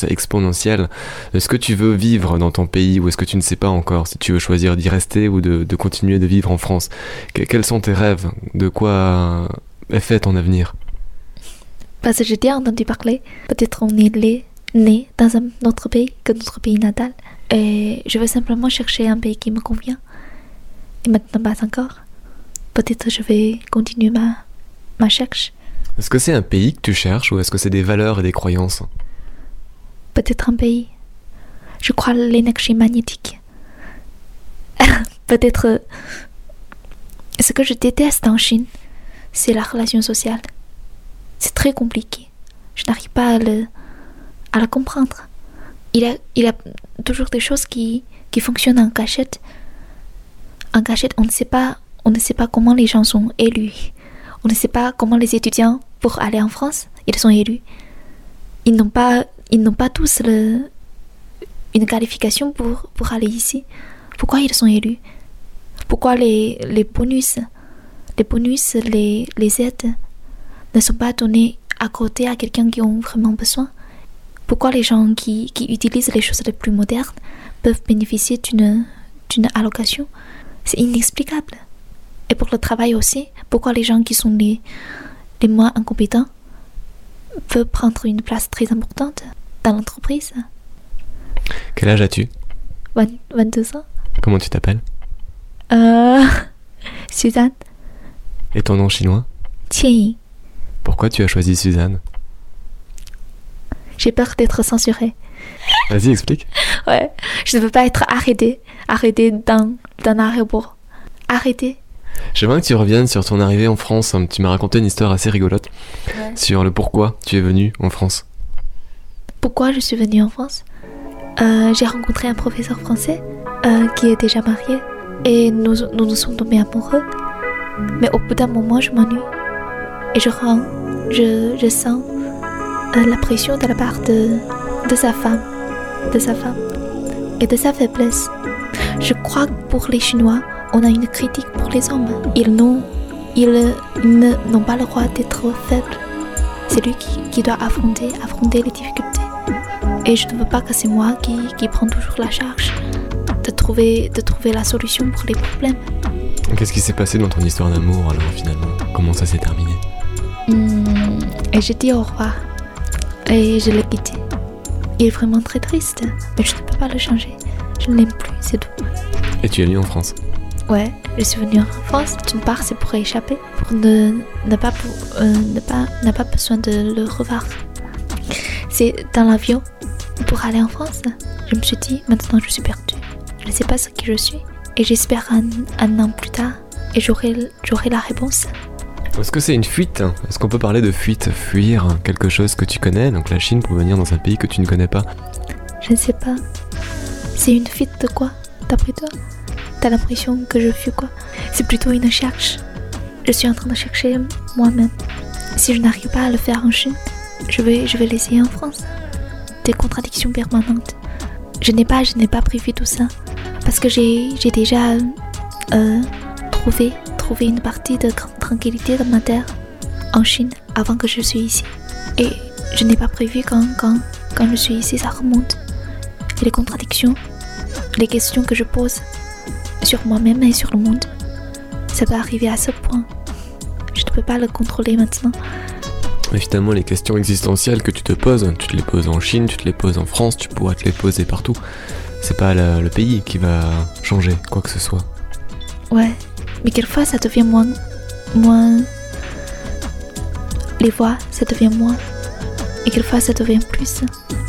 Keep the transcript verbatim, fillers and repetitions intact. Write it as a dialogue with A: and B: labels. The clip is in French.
A: croissance exponentielle. Est-ce que tu veux vivre dans ton pays ou est-ce que tu ne sais pas encore si tu veux choisir d'y rester ou de, de continuer de vivre en France? Que, Quels sont tes rêves? De quoi est fait ton avenir?
B: Parce que j'ai déjà entendu parler, peut-être on est né dans un autre pays que notre pays natal. Et je veux simplement chercher un pays qui me convient. Et maintenant, pas encore. Peut-être je vais continuer ma, ma cherche.
A: Est-ce que c'est un pays que tu cherches ou est-ce que c'est des valeurs et des croyances?
B: Peut-être un pays. Je crois à l'énergie magnétique. Peut-être... Ce que je déteste en Chine, c'est la relation sociale. C'est très compliqué. Je n'arrive pas à le, à le comprendre. Il y a, il y a toujours des choses qui, qui fonctionnent en cachette. En cachette, on ne sait pas, on ne sait pas comment les gens sont élus. On ne sait pas comment les étudiants, pour aller en France, ils sont élus. Ils n'ont pas, ils n'ont pas tous le, une qualification pour, pour aller ici. Pourquoi ils sont élus? Pourquoi les, les bonus, les bonus, les, les aides ne sont pas donnés à côté à quelqu'un qui ont vraiment besoin? Pourquoi les gens qui, qui utilisent les choses les plus modernes peuvent bénéficier d'une, d'une allocation? C'est inexplicable. Et pour le travail aussi, pourquoi les gens qui sont les, les moins incompétents peuvent prendre une place très importante dans l'entreprise?
A: Quel âge as-tu?
B: vingt, vingt-deux ans.
A: Comment tu t'appelles?
B: Euh... Suzanne.
A: Et ton nom chinois?
B: Qianyi.
A: Pourquoi tu as choisi Suzanne?
B: J'ai peur d'être censurée.
A: Vas-y, explique.
B: Ouais, je ne veux pas être arrêtée. Arrêtée dans, dans un aéroport. Arrêtée.
A: J'aimerais que tu reviennes sur ton arrivée en France. Tu m'as raconté une histoire assez rigolote
B: Ouais.
A: sur le pourquoi tu es venue en France.
B: Pourquoi je suis venue en France? euh, J'ai rencontré un professeur français euh, qui est déjà marié et nous, nous nous sommes tombés amoureux. Mais au bout d'un moment, je m'ennuie. Et je, rends, je, je sens euh, la pression de la part de, de sa femme, de sa femme et de sa faiblesse. Je crois que pour les Chinois, on a une critique pour les hommes. Ils n'ont, ils, ils ne, n'ont pas le droit d'être faibles. C'est lui qui, qui doit affronter, affronter les difficultés. Et je ne veux pas que c'est moi qui, qui prends toujours la charge de trouver, de trouver la solution pour les problèmes.
A: Qu'est-ce qui s'est passé dans ton histoire d'amour alors finalement? Comment ça s'est terminé?
B: Mmh, et j'ai dit au revoir. Et je l'ai quitté. Il est vraiment très triste, mais je ne peux pas le changer. Je ne l'aime plus, c'est tout.
A: Et tu es venue en France?
B: Ouais, je suis venue en France. D'une part, c'est pour échapper, pour ne, ne, pas, pour, euh, ne, pas, ne pas besoin de le revoir. C'est dans l'avion, pour aller en France, je me suis dit, maintenant je suis perdue. Je ne sais pas ce que je suis. Et j'espère un, un an plus tard, et j'aurai, j'aurai la réponse.
A: Est-ce que c'est une fuite? Est-ce qu'on peut parler de fuite? Fuir quelque chose que tu connais, donc la Chine, pour venir dans un pays que tu ne connais pas?
B: Je ne sais pas. C'est une fuite de quoi, d'après toi? T'as l'impression que je fuis quoi? C'est plutôt une cherche. Je suis en train de chercher moi-même. Si je n'arrive pas à le faire en Chine, je vais, je vais l'essayer en France. Des contradictions permanentes. Je n'ai pas, je n'ai pas prévu tout ça. Parce que j'ai, j'ai déjà euh, trouvé, trouvé une partie de tranquillité dans ma terre en Chine avant que je suis ici. Et je n'ai pas prévu quand, quand, quand je suis ici, ça remonte. Et les contradictions, les questions que je pose sur moi-même et sur le monde, ça peut arriver à ce point. Je ne peux pas le contrôler maintenant.
A: Mais finalement, les questions existentielles que tu te poses, tu te les poses en Chine, tu te les poses en France, tu pourras te les poser partout. C'est pas le, le pays qui va changer quoi que ce soit.
B: Ouais, mais quelquefois ça devient moins... moins... Les voix, ça devient moins. Et quelquefois ça devient plus.